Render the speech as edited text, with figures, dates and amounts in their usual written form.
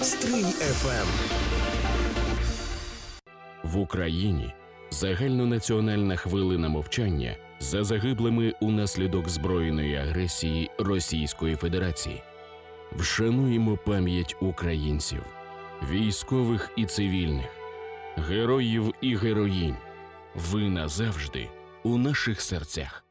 Стрий FM. В Україні загальнонаціональна хвилина мовчання за загиблими унаслідок збройної агресії Російської Федерації. Вшануємо пам'ять українців, військових і цивільних, героїв і героїнь. Ви назавжди у наших серцях.